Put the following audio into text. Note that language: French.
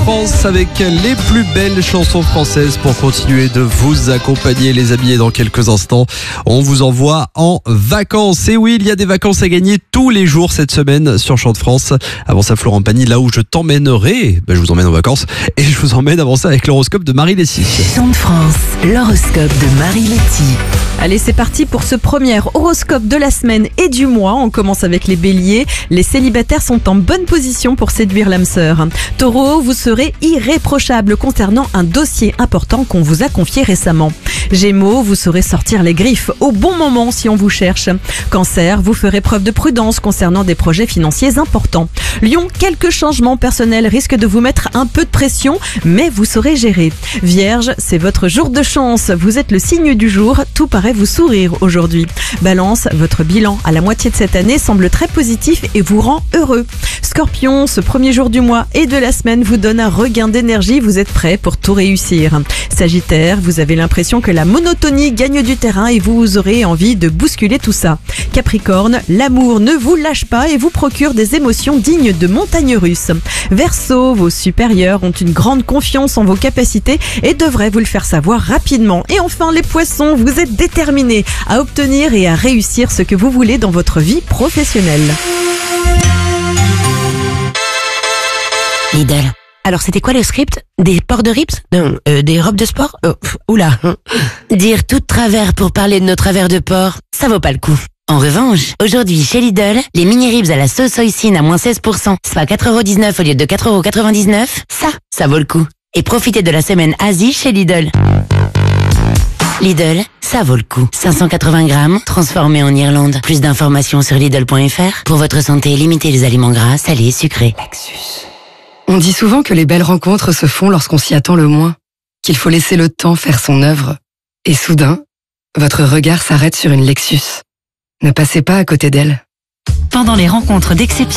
France avec les plus belles chansons françaises pour continuer de vous accompagner les amis. Et dans quelques instants, on vous envoie en vacances. Et oui, il y a des vacances à gagner tous les jours cette semaine sur Chant de France. Avant ça, Florent Pagny, là où je t'emmènerai, je vous emmène en vacances et je vous emmène avant ça avec l'horoscope de Marie Lessie. Chant de France, l'horoscope de Marie Lessie. Allez, c'est parti pour ce premier horoscope de la semaine et du mois. On commence avec les béliers. Les célibataires sont en bonne position pour séduire l'âme sœur. Taureau, vous serez irréprochable concernant un dossier important qu'on vous a confié récemment. Gémeaux, vous saurez sortir les griffes au bon moment si on vous cherche. Cancer, vous ferez preuve de prudence concernant des projets financiers importants. Lion, quelques changements personnels risquent de vous mettre un peu de pression, mais vous saurez gérer. Vierge, c'est votre jour de chance. Vous êtes le signe du jour. Tout paraît vous sourire aujourd'hui. Balance, votre bilan à la moitié de cette année semble très positif et vous rend heureux. Scorpion, ce premier jour du mois et de la semaine vous donne un regain d'énergie. Vous êtes prêt pour tout réussir. Sagittaire, vous avez l'impression que la monotonie gagne du terrain et vous aurez envie de bousculer tout ça. Capricorne, l'amour ne vous lâche pas et vous procure des émotions dignes de montagnes russes. Verseau, vos supérieurs ont une grande confiance en vos capacités et devraient vous le faire savoir rapidement. Et enfin les poissons, vous êtes déterminés à obtenir et à réussir ce que vous voulez dans votre vie professionnelle. Lidl. Alors c'était quoi le script? Des ports de rips? Non, des robes de sport? Oula. Dire tout de travers pour parler de nos travers de porc, ça vaut pas le coup. En revanche, aujourd'hui chez Lidl, les mini ribs à la sauce hoisin à moins 16%, soit 4,19€ au lieu de 4,99€, ça vaut le coup. Et profitez de la semaine Asie chez Lidl. Lidl, ça vaut le coup. 580 grammes, transformés en Irlande. Plus d'informations sur Lidl.fr. Pour votre santé, limitez les aliments gras, salés, sucrés. Lexus. On dit souvent que les belles rencontres se font lorsqu'on s'y attend le moins, qu'il faut laisser le temps faire son œuvre. Et soudain, votre regard s'arrête sur une Lexus. Ne passez pas à côté d'elle. Pendant les rencontres d'exception,